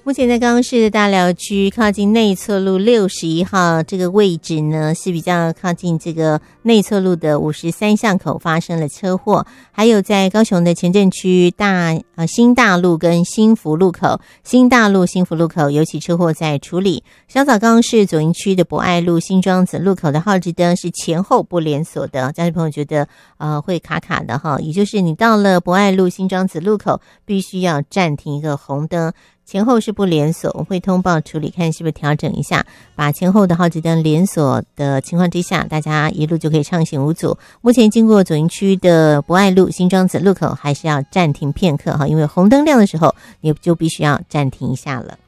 目前在高雄市的大寮区靠近内侧路61号这个位置呢，是比较靠近这个内侧路的53巷口发生了车祸，还有在高雄的前镇区新大路跟新福路口，新大路新福路口有起车祸在处理。小早高雄市左营区的博爱路新庄子路口的号志灯是前后不连锁的，家长朋友觉得会卡卡的哈，也就是你到了博爱路新庄子路口必须要暂停一个红灯，前后是不连锁，我会通报处理，看是不是调整一下，把前后的号志灯连锁的情况之下，大家一路就可以畅行无阻。目前经过左营区的博爱路新庄子路口，还是要暂停片刻哈，因为红灯亮的时候，你就必须要暂停一下了。